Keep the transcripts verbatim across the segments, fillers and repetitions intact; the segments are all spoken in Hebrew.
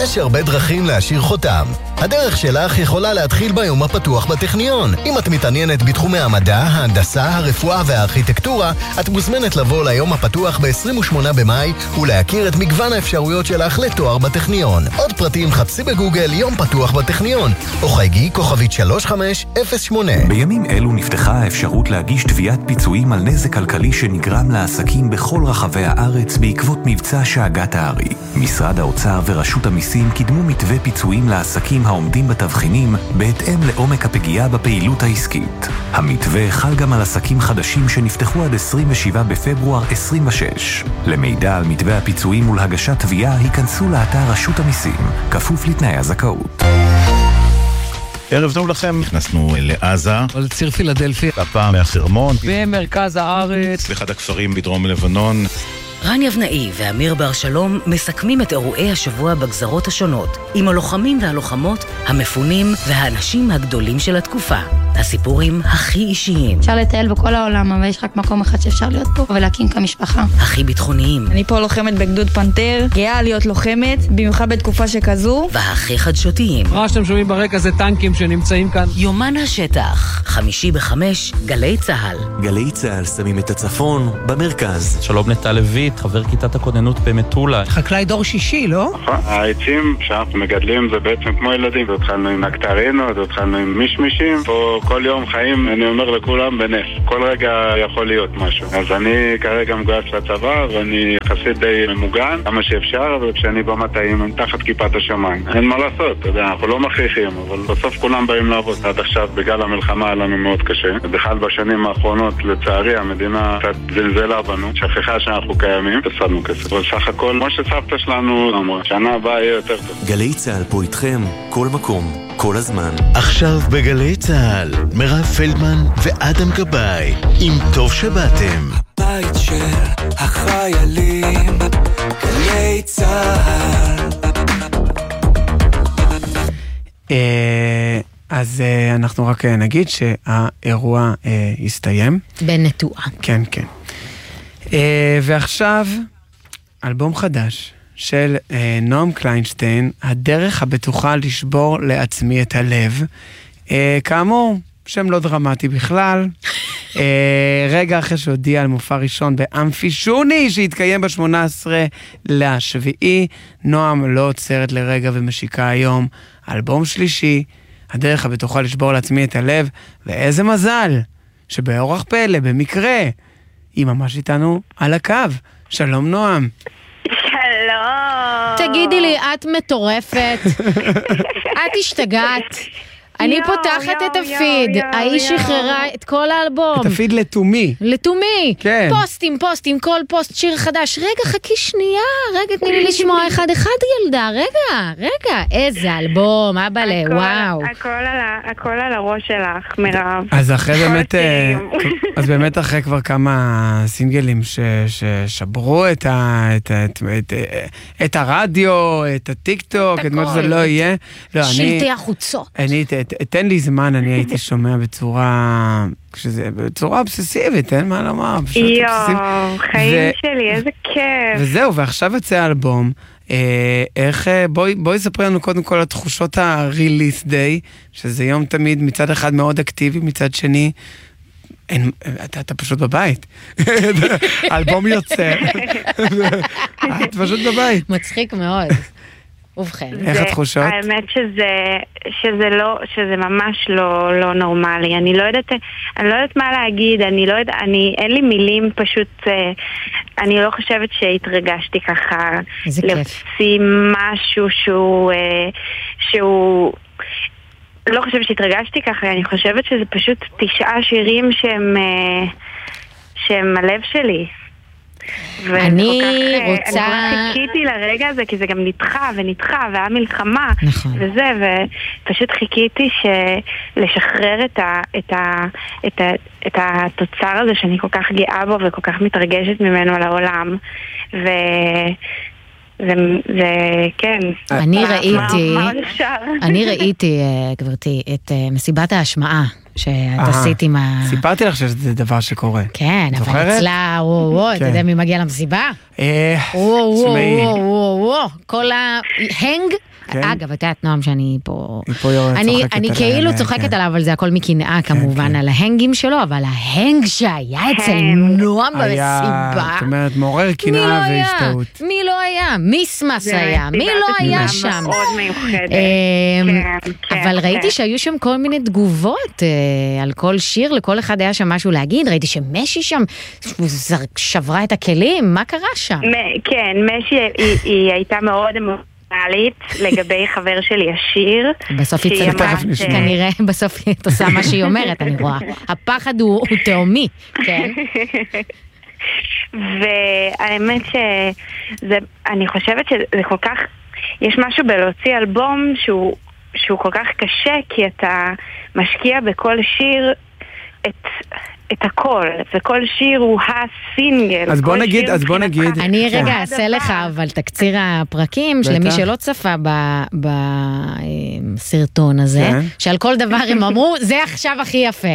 יש הרבה דרכים להשאיר חותם. הדרך שלך יכולה להתחיל ביום הפתוח בטכניון. אם את מתעניינת בתחומי המדע, ההנדסה, הרפואה והארכיטקטורה, את מוזמנת לבוא ליום הפתוח ב-עשרים ושמונה במאי ולהכיר את מגוון האפשרויות שלך לתואר בטכניון. עוד פרטים חפשי בגוגל יום פתוח בטכניון, או חייגי כוכבית שלוש חמש אפס שמונה. בימים אלו נפתחה האפשרות להגיש תביעת פיצויים על נזק כלכלי שנגרם לעסקים בכל רחבי הארץ בעקבות מבצע שאגת הארי. משרד האוצר ורשות המיסים קידמו מתווה פיצויים לעסקים העומדים בתבחינים בהתאם לעומק הפגיעה בפעילות העסקית. המתווה חל גם על עסקים חדשים שנפתחו עד עשרים ושבעה בפברואר עשרים ושש. למידע על מתווה הפיצויים ולהגשת תביעה היכנסו לאתר רשות המיסים, כפוף לתנאי הזכאות. ערב טוב לכם, נכנסנו לעזה, על ציר פילדלפי, הפעם מהחרמון, במרכז הארץ, באחד הכפרים בדרום לבנון. רן יבנאי ואמיר בר שלום מסכמים את אירועי השבוע בגזרות השונות, עם הלוחמים והלוחמות, המפונים והאנשים הגדולים של התקופה. הסיפורים הכי אישיים. אפשר לטייל בכל העולם, אבל יש רק מקום אחד שאפשר להיות פה ולהקים כמשפחה. הכי ביטחוניים. אני פה לוחמת בגדוד פנתר, גאה להיות לוחמת, במיוחד בתקופה שכזו. והכי חדשותיים. מה שאתם שומעים ברקע זה טנקים שנמצאים כאן. יומן השטח, חמישי בחמש, גלי צהל. גלי צהל שמים את הצפון במרכז. שלום נטע לויט, חבר כיתת הכוננות במטולה. חקלאי דור שישי, לא? העצים שאנחנו מגדלים זה בעצם כמו ילדים. התחלנו עם נקטרינות, התחלנו עם מישמישים. פה כל יום חיים, אני אומר לכולם, בנס. כל רגע יכול להיות משהו. אז אני כרגע מגויס לצבא, ואני יחסית די ממוגן, כמה שאפשר, וכשאני במטעים, תחת כיפת השמיים. אין מה לעשות, אתה יודע, אנחנו לא מכריחים, אבל בסוף כולם באים לעבוד. עד עכשיו, בגלל המלחמה, היה לנו מאוד קשה. בכלל בשנים האחרונות, לצערי, המדינה קצת זלזלה בנו, שכחה שאנחנו קיימים, תפסדנו כסף. אבל סך הכל, כמו שסבתא שלנו אמרה, שנה הבאה יהיה יותר טוב. גלי צהל פה איתכם, כל מקום, כל הזמן. עכשיו בגלי צהל, מירב פלדמן ואדם גבאי, עם טוב שבאתם. הבית של החיילים, גלי צהל. אז אנחנו רק נגיד שהאירוע הסתיים. בנטועה. כן, כן. ועכשיו, אלבום חדש של נועם קליינשטיין, הדרך הבטוחה לשבור לעצמי את הלב. כאמור, שם לא דרמטי בכלל. רגע אחרי שהודיע על מופע ראשון באמפי שוני שהתקיים ב-שמונה עשרה לשביעי, נועם לא עוצרת לרגע ומשיקה היום אלבום שלישי, הדרך הבטוחה לשבור לעצמי את הלב. ואיזה מזל שבאורח פלא, במקרה, היא ממש איתנו על הקו. שלום נועם. שלום. תגידי לי, את מטורפת. את השתגעת. אני פותחת את הפיד, האיש שחררה את כל האלבום. את הפיד לתומי. לתומי. כן. פוסטים, פוסטים, כל פוסט שיר חדש. רגע, חכי שנייה, רגע, תני לי לשמוע אחד אחד ילדה, רגע, רגע, איזה אלבום, אבאלה, וואו. הכל על הראש שלך, מירב. אז אחרי באמת, אז באמת אחרי כבר כמה סינגלים ששברו את ה, את את את את הרדיו, את הטיק טוק, את מה שזה לא יהיה. שלטי החוצות. אני תן לי זמן, אני הייתי שומע בצורה, כשזה, בצורה אובססיבית, אין מה לומר, פשוט אובססיבית. יואו, חיים שלי, איזה כיף. וזהו, ועכשיו יוצא האלבום, איך, בואי, בואי ספרי לנו קודם כל התחושות ה-Release Day, שזה יום תמיד מצד אחד מאוד אקטיבי, מצד שני, אין, אתה, אתה פשוט בבית. האלבום יוצא. את פשוט בבית. מצחיק מאוד. ובכן. איך התחושות? האמת שזה, שזה לא, שזה ממש לא, לא נורמלי. אני לא יודעת, אני לא יודעת מה להגיד, אני לא יודעת, אני, אין לי מילים פשוט, אני לא חושבת שהתרגשתי ככה. להוציא משהו שהוא, שהוא, לא חושבת שהתרגשתי ככה, אני חושבת שזה פשוט תשעה שירים שהם, שהם הלב שלי. אני רוצה... אני חיכיתי לרגע הזה, כי זה גם נדחה ונדחה, והיה מלחמה, וזה, ופשוט חיכיתי לשחרר את התוצר הזה, שאני כל כך גאה בו, וכל כך מתרגשת ממנו על העולם, ו... זה כן. אני ראיתי, אני ראיתי, גברתי, את מסיבת ההשמעה שאת עשית עם ה... סיפרתי לך שזה דבר שקורה. כן, אבל אצלה, וואו, וואו, אתה יודע מי מגיע למסיבה? אה, וואו, וואו, וואו, וואו, כל ההנג... אגב, את יודעת נועם שאני פה... אני כאילו צוחקת עליו, אבל זה הכל מקנאה כמובן, על ההנגים שלו, אבל ההנג שהיה אצל נועם במסיבה... זאת אומרת, מעורר קנאה והשתאות. מי לא היה? מיסמס היה, מי לא היה שם? אבל ראיתי שהיו שם כל מיני תגובות על כל שיר, לכל אחד היה שם משהו להגיד, ראיתי שמשי שם שברה את הכלים, מה קרה שם? כן, משי היא הייתה מאוד אמוציונלית לגבי חבר שלי השיר. בסוף היא צדקה, כנראה בסוף היא עושה מה שהיא אומרת, אני רואה. הפחד הוא תאומי, כן? והאמת שאני חושבת שזה כל כך, יש משהו בלהוציא אלבום שהוא, שהוא כל כך קשה, כי אתה משקיע בכל שיר את... את הכל, וכל שיר הוא הסינגל. אז בוא נגיד, אז בוא נגיד. אני רגע אעשה לך, אבל תקציר הפרקים, שלמי שלא צפה בסרטון הזה, שעל כל דבר הם אמרו, זה עכשיו הכי יפה.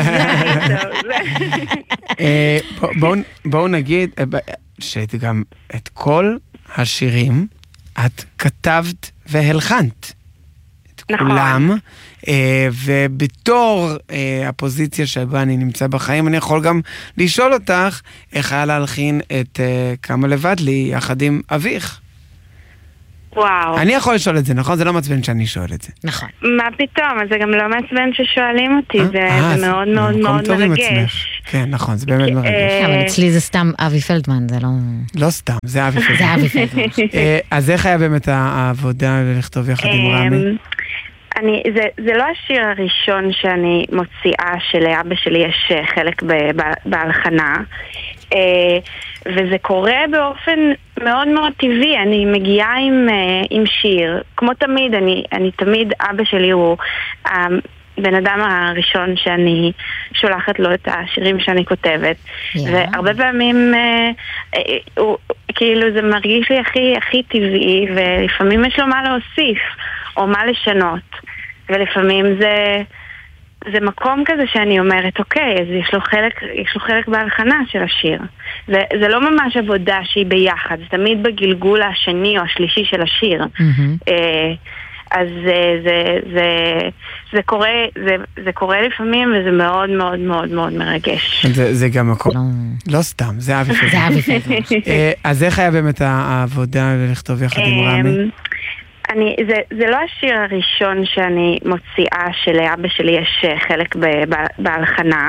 בואו נגיד, שגם את כל השירים, את כתבת והלחנת. את כולם. ובתור הפוזיציה שבה אני נמצא בחיים, אני יכול גם לשאול אותך איך היה להלחין את כמה לבד לי יחד עם אביך. וואו. אני יכול לשאול את זה, נכון? זה לא מעצבן שאני שואל את זה. נכון. מה פתאום? זה גם לא מעצבן ששואלים אותי, זה מאוד מאוד מאוד מרגש. כן, נכון, זה באמת מרגש. אבל אצלי זה סתם אבי פלדמן, זה לא... לא סתם, זה אבי פלדמן. זה אבי פלדמן. אז איך היה באמת העבודה לכתוב יחד עם רמי? אני, זה, זה לא השיר הראשון שאני מוציאה, שלאבא שלי יש חלק ב, ב, בהלחנה, וזה קורה באופן מאוד מאוד טבעי. אני מגיעה עם, עם שיר, כמו תמיד, אני, אני תמיד, אבא שלי הוא הבן אדם הראשון שאני שולחת לו את השירים שאני כותבת, yeah. והרבה פעמים הוא, כאילו זה מרגיש לי הכי, הכי טבעי, ולפעמים יש לו מה להוסיף או מה לשנות, ולפעמים זה זה מקום כזה שאני אומרת, אוקיי, אז יש לו חלק, יש לו חלק בהלחנה של השיר. זה, זה לא ממש עבודה שהיא ביחד, זה תמיד בגלגול השני או השלישי של השיר. Mm-hmm. אז זה, זה, זה, זה קורה, זה, זה קורה לפעמים, וזה מאוד מאוד מאוד מאוד מרגש. זה, זה גם מקום, לא, לא סתם, זה אבי פלדמן. זה אבי פלדמן. אז איך היה באמת העבודה לכתוב יחד עם רמי? אני, זה, זה לא השיר הראשון שאני מוציאה, שלאבא שלי יש חלק ב, ב, בהלחנה,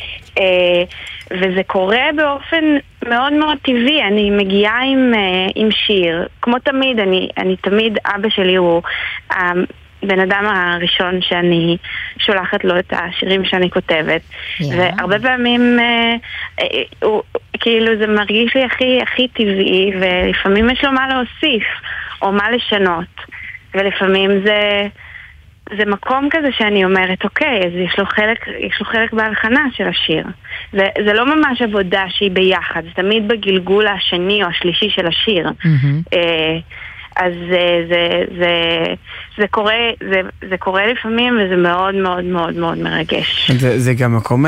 וזה קורה באופן מאוד מאוד טבעי. אני מגיעה עם, עם שיר, כמו תמיד, אני, אני תמיד, אבא שלי הוא הבן אדם הראשון שאני שולחת לו את השירים שאני כותבת, yeah. והרבה פעמים הוא, כאילו זה מרגיש לי הכי, הכי טבעי, ולפעמים יש לו מה להוסיף או מה לשנות, ולפעמים זה, זה מקום כזה שאני אומרת, אוקיי, אז יש לו חלק, יש לו חלק בהלחנה של השיר. זה, זה לא ממש עבודה שהיא ביחד, זה תמיד בגלגול השני או השלישי של השיר. Mm-hmm. אז זה, זה, זה, זה קורה, זה, זה קורה לפעמים, וזה מאוד מאוד מאוד מאוד מרגש. זה, זה גם מקום